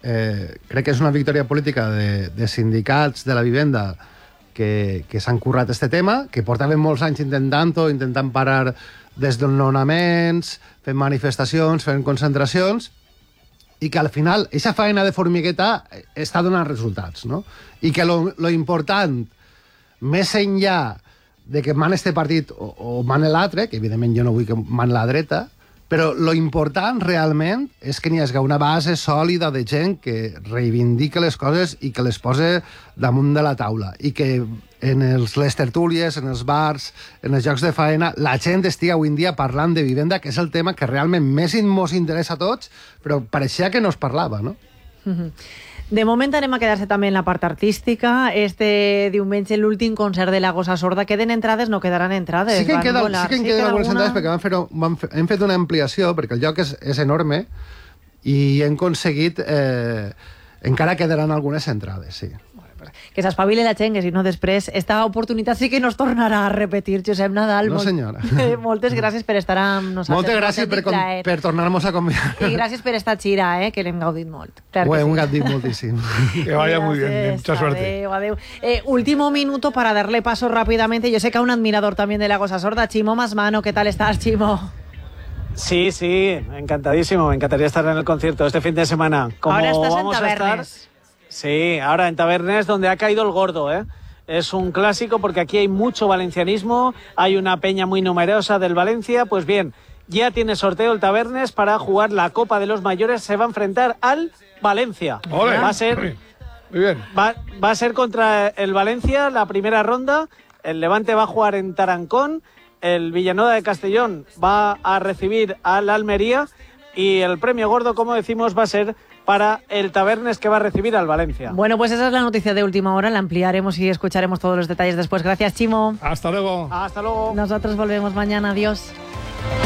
crec que és una victòria política de sindicats de la vivenda que s'han currat este tema, que portaven molts anys intentant parar desnonaments, fent manifestacions, fent concentracions, i que al final aquesta feina de formigueta està donant resultats, no? I que lo important, més enllà de que mana este partit o mana l'altre, que evidentment jo no vull que mana la dreta, però lo important realment és que n'hi hagi una base sòlida de gent que reivindica les coses i que les posa damunt de la taula, i que en les tertúlies, en els bars, en els llocs de faena, la gent estigui avui en dia parlant de vivenda, que és el tema que realment més ens interessa a tots, però pareixia que no es parlava, no? De moment anem a quedar-se també en la part artística. Este diumenge l'últim concert de la Gossa Sorda. Queden entrades? No quedaran entrades? Sí que en queden algunes entrades, perquè hem fet una ampliació, perquè el lloc és enorme, i hem aconseguit... encara quedaran algunes entrades, sí. Que s'espavile la gent, que si no després esta oportunitat sí que nos tornarà a repetir. Josep Nadal, no senyora. Moltes gràcies per estar amb nosaltres. Moltes gràcies per tornar-nos a convidar. I gràcies per esta gira, que l'hem gaudit molt. Ho hem gaudit moltíssim. Que vaya muy bien, mucha suerte. Adeu. Último minuto para darle paso rápidamente. Yo sé que a un admirador también de la Gossa Sorda, Chimo Masmano. ¿Qué tal estás, Chimo? Sí, encantadísimo. Me encantaría estar en el concierto este fin de semana. Ahora estás en Tabernes. Sí, ahora en Tabernes, donde ha caído el gordo, ¿eh? Es un clásico porque aquí hay mucho valencianismo, hay una peña muy numerosa del Valencia. Pues bien, ya tiene sorteo el Tabernes para jugar la Copa de los Mayores. Se va a enfrentar al Valencia. ¡Ole! Va a ser, muy bien. Va a ser contra el Valencia la primera ronda. El Levante va a jugar en Tarancón. El Villanueva de Castellón va a recibir al Almería. Y el premio gordo, como decimos, va a ser para el Tabernes, que va a recibir al Valencia. Bueno, pues esa es la noticia de última hora. La ampliaremos y escucharemos todos los detalles después. Gracias, Chimo. Hasta luego. Hasta luego. Nosotros volvemos mañana. Adiós.